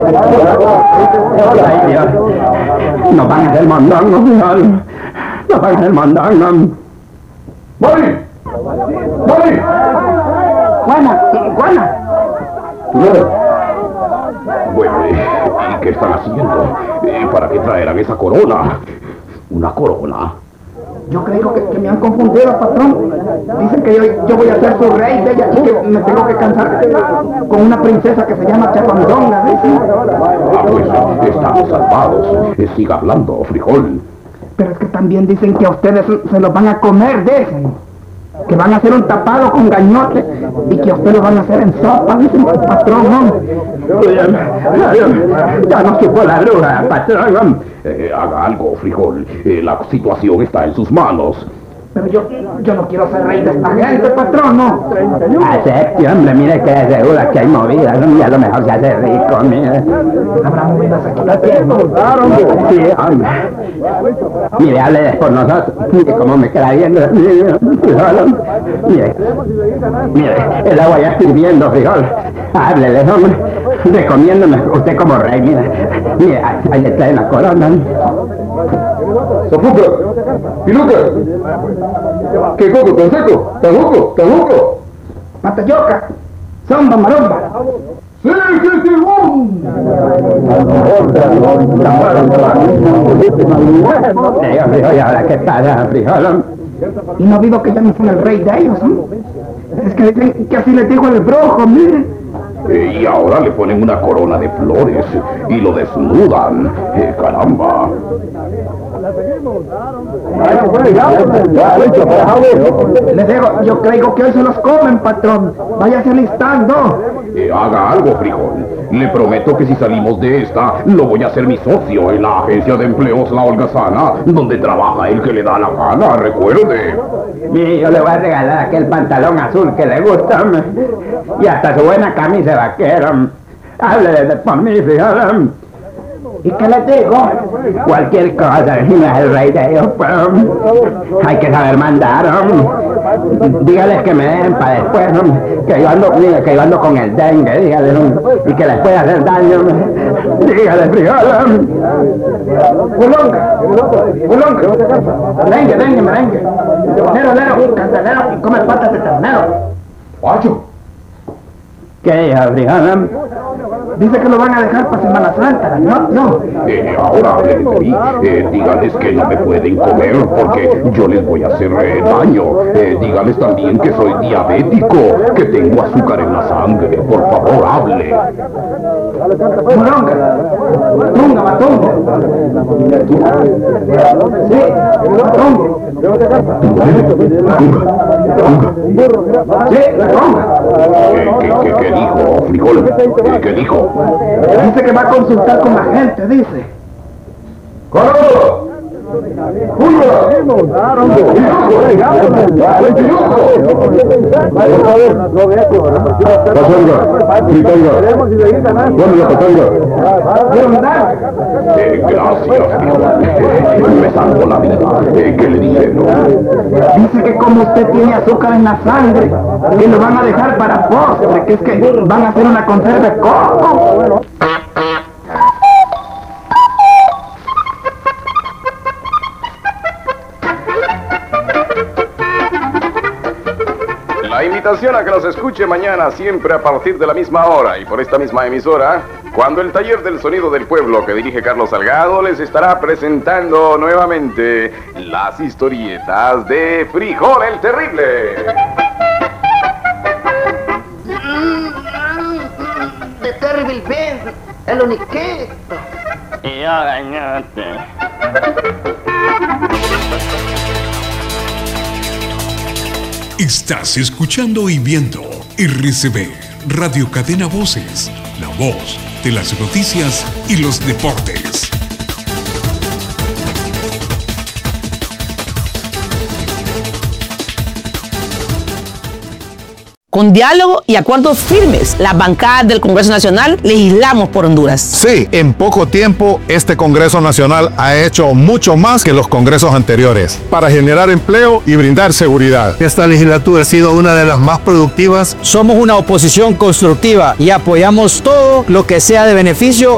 Ay, Dios. Nos van a hacer mondongo, frijol. Nos van a hacer mondongo. ¡Voy! Juana. Bueno, ¿y qué están haciendo? ¿Para qué traerán esa corona? ¿Una corona? Yo creo que me han confundido, patrón. Dicen que yo voy a ser su rey de ella y que me tengo que casar con una princesa que se llama Chapandonga, dicen. Ah, pues estamos salvados. Siga hablando, frijol. Pero es que también dicen que a ustedes se los van a comer, dicen. Que van a hacer un tapado con gañote y que a ustedes lo van a hacer en sopa, dicen, patrón, ¿no? Ya no supo la bruja, patrón. Haga algo, frijol. La situación está en sus manos. Pero yo no quiero ser rey de esta gente, patrón, ¿no? Acepte, hombre, mire que seguro que hay movidas, ¿no? Y a lo mejor se hace rico, mire. ¿Habrá movidas aquí también? Sí, hombre. Mire, hable por nosotros. Mire cómo me queda viendo. Mire, el agua ya está hirviendo, frijol. Háblele, hombre. Recomiéndome usted como rey, mire, ahí le trae la corona. ¡Zapuca! ¡Piluca! ¿Qué coco? ¿Tan seco? ¡Tajuco! Matayoca, zomba, maromba. ¡Sí! Frijol, ¿y ahora qué pasa, frijol? Y no vivo que ya no son el rey de ellos, ¿no? Es que dicen que así les dijo el brujo, mire. Y ahora le ponen una corona de flores y lo desnudan. ¡Caramba! Les digo, yo creo que hoy se los comen, patrón. Váyase alistando. Haga algo, frijol. Le prometo que si salimos de esta, lo voy a hacer mi socio en la agencia de empleos La Holgazana, donde trabaja el que le da la gana, recuerde. Mire, yo le voy a regalar aquel pantalón azul que le gusta, hombre. Y hasta su buena camisa vaquera. Háblele por mí, frijol. ¿Y qué les digo? Cualquier cosa, no es el rey de ellos, pero hay que saber mandar, dígales que me den para después, que yo ando con el dengue, dígales, y que les puede hacer daño, dígales, frijol. Pulonga, merengue. Nero, candelero, y come patas de ternero. ¡Pacho! ¿Qué dijo, frijol? Dice que lo van a dejar para Semana Santa, ¿no? Ahora hablen de mí. Díganles que no me pueden comer porque yo les voy a hacer daño. Díganles también que soy diabético, que tengo azúcar en la sangre. Por favor, hable. Moronga, matunga. Sí, matungo. Sí, matunga. ¿Qué dijo, frijol? ¿Qué dijo? Dice que va a consultar con la gente, dice. ¡Caramba! Gracias, me salvó la vida. ¿Qué le dijeron? Dice que como usted tiene azúcar en la sangre, que lo van a dejar para postre, que es que van a hacer una conserva de coco. La invitación a que nos escuche mañana siempre a partir de la misma hora y por esta misma emisora, cuando el Taller del Sonido del Pueblo que dirige Carlos Salgado les estará presentando nuevamente las historietas de Frijol el Terrible. The Terrible Ben, el uniquito. Y yo gañote. Estás escuchando y viendo RCB, Radio Cadena Voces, la voz de las noticias y los deportes. Con diálogo y acuerdos firmes, las bancadas del Congreso Nacional legislamos por Honduras. Sí, en poco tiempo este Congreso Nacional ha hecho mucho más que los congresos anteriores para generar empleo y brindar seguridad. Esta legislatura ha sido una de las más productivas. Somos una oposición constructiva y apoyamos todo lo que sea de beneficio